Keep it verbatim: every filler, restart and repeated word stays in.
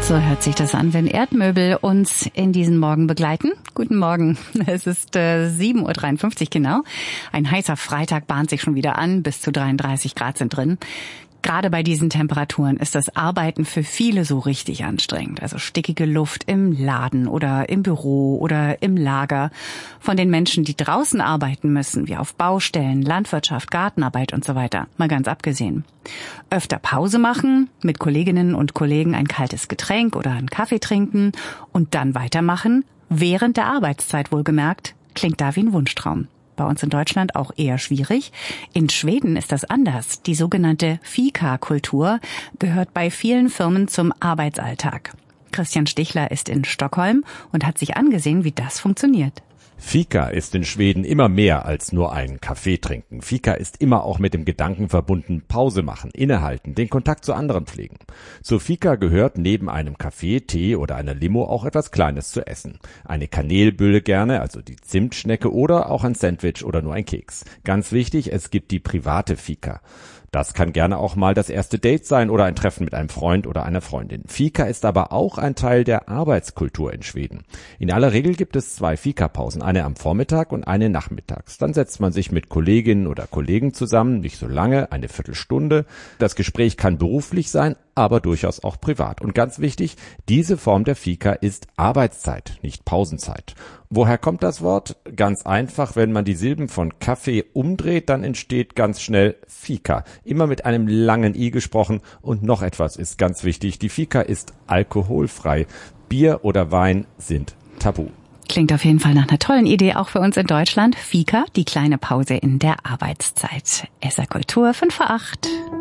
So hört sich das an, wenn Erdmöbel uns in diesen Morgen begleiten. Guten Morgen, es ist äh, sieben Uhr dreiundfünfzig genau. Ein heißer Freitag bahnt sich schon wieder an, bis zu dreiunddreißig Grad sind drin. Gerade bei diesen Temperaturen ist das Arbeiten für viele so richtig anstrengend. Also stickige Luft im Laden oder im Büro oder im Lager. Von den Menschen, die draußen arbeiten müssen, wie auf Baustellen, Landwirtschaft, Gartenarbeit und so weiter, mal ganz abgesehen. Öfter Pause machen, mit Kolleginnen und Kollegen ein kaltes Getränk oder einen Kaffee trinken und dann weitermachen, während der Arbeitszeit wohlgemerkt, klingt da wie ein Wunschtraum. Bei uns in Deutschland auch eher schwierig. In Schweden ist das anders. Die sogenannte Fika-Kultur gehört bei vielen Firmen zum Arbeitsalltag. Christian Stichler ist in Stockholm und hat sich angesehen, wie das funktioniert. Fika ist in Schweden immer mehr als nur einen Kaffee trinken. Fika ist immer auch mit dem Gedanken verbunden, Pause machen, innehalten, den Kontakt zu anderen pflegen. Zur Fika gehört neben einem Kaffee, Tee oder einer Limo auch etwas Kleines zu essen. Eine Kanelbülle gerne, also die Zimtschnecke, oder auch ein Sandwich oder nur ein Keks. Ganz wichtig, es gibt die private Fika. Das kann gerne auch mal das erste Date sein oder ein Treffen mit einem Freund oder einer Freundin. Fika ist aber auch ein Teil der Arbeitskultur in Schweden. In aller Regel gibt es zwei Fika-Pausen, eine am Vormittag und eine nachmittags. Dann setzt man sich mit Kolleginnen oder Kollegen zusammen, nicht so lange, eine Viertelstunde. Das Gespräch kann beruflich sein, aber durchaus auch privat. Und ganz wichtig, diese Form der Fika ist Arbeitszeit, nicht Pausenzeit. Woher kommt das Wort? Ganz einfach, wenn man die Silben von Kaffee umdreht, dann entsteht ganz schnell Fika. Immer mit einem langen I gesprochen. Und noch etwas ist ganz wichtig, die Fika ist alkoholfrei. Bier oder Wein sind tabu. Klingt auf jeden Fall nach einer tollen Idee, auch für uns in Deutschland. Fika, die kleine Pause in der Arbeitszeit. S R Kultur fünf vor acht.